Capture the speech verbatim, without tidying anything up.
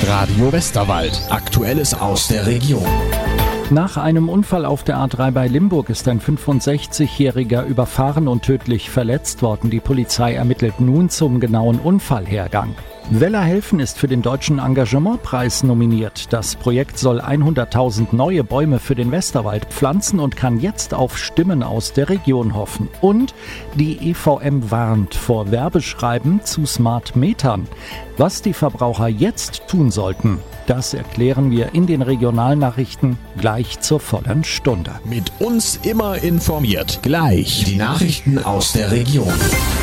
Radio Westerwald. Aktuelles aus der Region. Nach einem Unfall auf der A drei bei Limburg ist ein fünfundsechzigjähriger überfahren und tödlich verletzt worden. Die Polizei ermittelt nun zum genauen Unfallhergang. Weller helfen ist für den Deutschen Engagementpreis nominiert. Das Projekt soll hunderttausend neue Bäume für den Westerwald pflanzen und kann jetzt auf Stimmen aus der Region hoffen. Und die E V M warnt vor Werbeschreiben zu Smart Metern. Was die Verbraucher jetzt tun sollten, das erklären wir in den Regionalnachrichten gleich zur vollen Stunde. Mit uns immer informiert. Gleich die Nachrichten aus der Region.